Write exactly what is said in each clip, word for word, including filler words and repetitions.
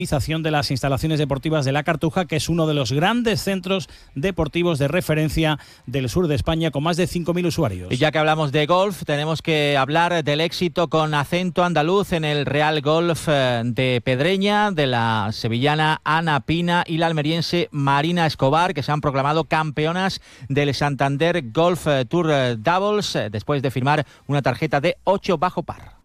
de las instalaciones deportivas de La Cartuja, que es uno de los grandes centros deportivos de referencia del sur de España, con más de cinco mil usuarios. Y ya que hablamos de golf, tenemos que hablar del éxito con acento andaluz en el Real Golf de Pedreña, de la sevillana Ana Pina y la almeriense Marina Escobar, que se han proclamado campeonas del Santander Golf Tour Doubles después de firmar una tarjeta de ocho bajo par.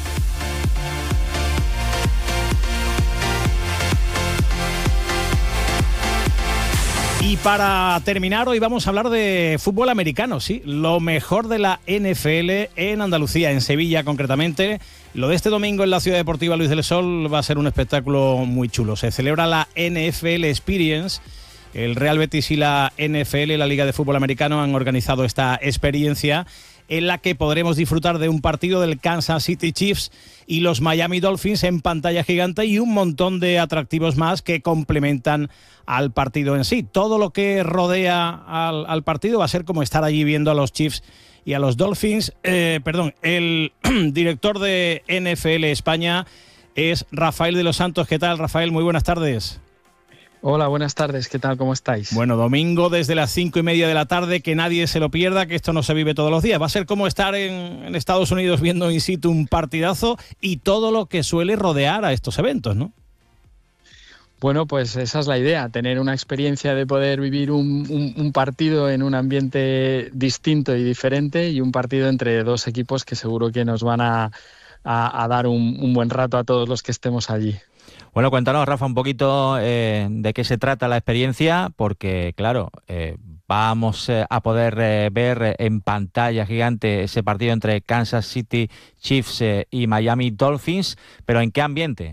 Y para terminar, hoy vamos a hablar de fútbol americano, sí, lo mejor de la N F L en Andalucía, en Sevilla concretamente. Lo de este domingo en la Ciudad Deportiva Luis del Sol va a ser un espectáculo muy chulo. Se celebra la N F L Experience. El Real Betis y la N F L, la Liga de Fútbol Americano, han organizado esta experiencia en la que podremos disfrutar de un partido del Kansas City Chiefs y los Miami Dolphins en pantalla gigante y un montón de atractivos más que complementan al partido en sí. Todo lo que rodea al, al partido va a ser como estar allí viendo a los Chiefs y a los Dolphins. Eh, perdón, el director de N F L España es Rafael de los Santos. ¿Qué tal, Rafael? Muy buenas tardes. Hola, buenas tardes, ¿qué tal? ¿Cómo estáis? Bueno, domingo desde las cinco y media de la tarde, que nadie se lo pierda, que esto no se vive todos los días. Va a ser como estar en, en Estados Unidos viendo in situ un partidazo y todo lo que suele rodear a estos eventos, ¿no? Bueno, pues esa es la idea, tener una experiencia de poder vivir un, un, un partido en un ambiente distinto y diferente, y un partido entre dos equipos que seguro que nos van a, a, a dar un, un buen rato a todos los que estemos allí. Bueno, cuéntanos, Rafa, un poquito eh, de qué se trata la experiencia, porque, claro, eh, vamos eh, a poder eh, ver en pantalla gigante ese partido entre Kansas City Chiefs eh, y Miami Dolphins, pero ¿en qué ambiente?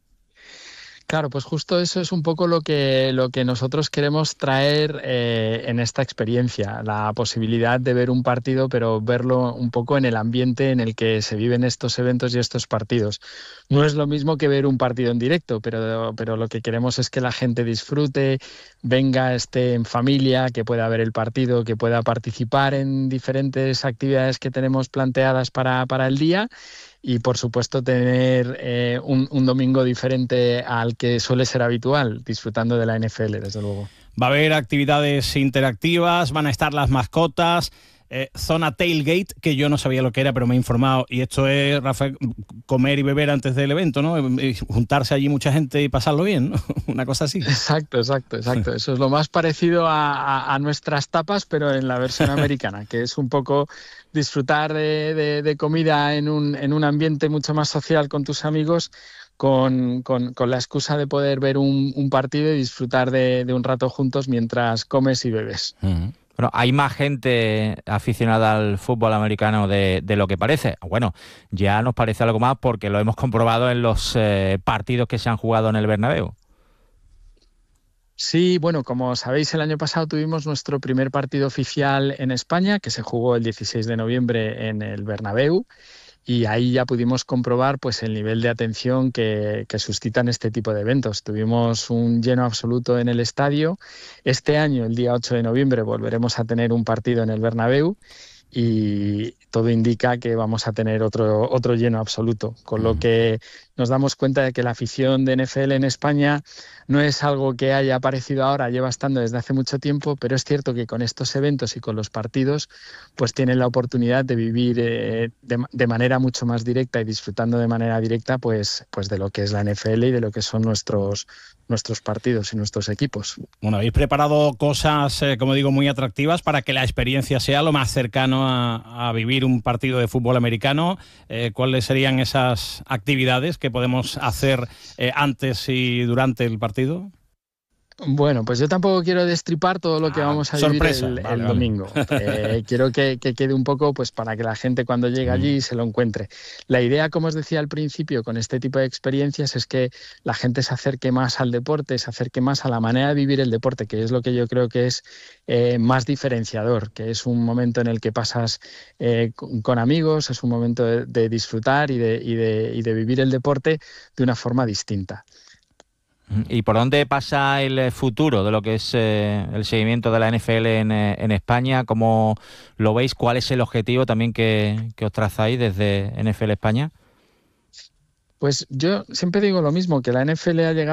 Claro, pues justo eso es un poco lo que, lo que nosotros queremos traer eh, en esta experiencia, la posibilidad de ver un partido, pero verlo un poco en el ambiente en el que se viven estos eventos y estos partidos. No es lo mismo que ver un partido en directo, pero, pero lo que queremos es que la gente disfrute, venga, esté en familia, que pueda ver el partido, que pueda participar en diferentes actividades que tenemos planteadas para, para el día. Y, por supuesto, tener eh, un, un domingo diferente al que suele ser habitual, disfrutando de la N F L, desde luego. Va a haber actividades interactivas, van a estar las mascotas, eh, zona tailgate, que yo no sabía lo que era, pero me he informado. Y esto es, Rafael, comer y beber antes del evento, ¿no? Y juntarse allí mucha gente y pasarlo bien, ¿no? Una cosa así. Exacto, exacto, exacto. Eso es lo más parecido a, a, a nuestras tapas, pero en la versión americana, que es un poco disfrutar de, de, de comida en un, en un ambiente mucho más social con tus amigos, con, con, con la excusa de poder ver un, un partido y disfrutar de, de un rato juntos mientras comes y bebes. Uh-huh. Bueno, hay más gente aficionada al fútbol americano de, de lo que parece. Bueno, ya nos parece algo más porque lo hemos comprobado en los eh, partidos que se han jugado en el Bernabéu. Sí, bueno, como sabéis, el año pasado tuvimos nuestro primer partido oficial en España, que se jugó el dieciséis de noviembre en el Bernabéu, y ahí ya pudimos comprobar pues el nivel de atención que, que suscitan este tipo de eventos. Tuvimos un lleno absoluto en el estadio. Este año, el día ocho de noviembre, volveremos a tener un partido en el Bernabéu, y todo indica que vamos a tener otro, otro lleno absoluto, con lo que nos damos cuenta de que la afición de N F L en España no es algo que haya aparecido ahora, lleva estando desde hace mucho tiempo, pero es cierto que con estos eventos y con los partidos pues tienen la oportunidad de vivir eh, de, de manera mucho más directa y disfrutando de manera directa pues, pues de lo que es la N F L y de lo que son nuestros, nuestros partidos y nuestros equipos. Bueno, habéis preparado cosas, eh, como digo, muy atractivas para que la experiencia sea lo más cercano a, a vivir un partido de fútbol americano. Eh, ¿Cuáles serían esas actividades que podemos hacer eh, antes y durante el partido? Bueno, pues yo tampoco quiero destripar todo lo que ah, vamos a sorpresa. vivir el, vale, el vale. domingo. Eh, quiero que, que quede un poco pues para que la gente cuando llegue allí se lo encuentre. La idea, como os decía al principio, con este tipo de experiencias es que la gente se acerque más al deporte, se acerque más a la manera de vivir el deporte, que es lo que yo creo que es eh, más diferenciador, que es un momento en el que pasas eh, con, con amigos, es un momento de, de disfrutar y de, y, de, y de vivir el deporte de una forma distinta. ¿Y por dónde pasa el futuro de lo que es eh, el seguimiento de la N F L en, eh, en España? ¿Cómo lo veis? ¿Cuál es el objetivo también que, que os trazáis desde N F L España? Pues yo siempre digo lo mismo, que la N F L ha llegado